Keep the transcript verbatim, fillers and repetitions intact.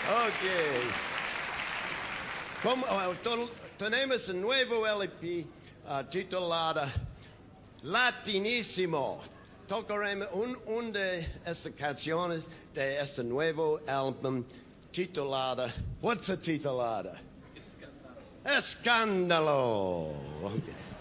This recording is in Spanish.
Ok. Como, uh, to- tenemos un nuevo L P uh, titulado Latinissimo. Tocaremos un, un de estas canciones de este nuevo álbum titulada. What's it titulada? Escándalo. Escándalo. Okay.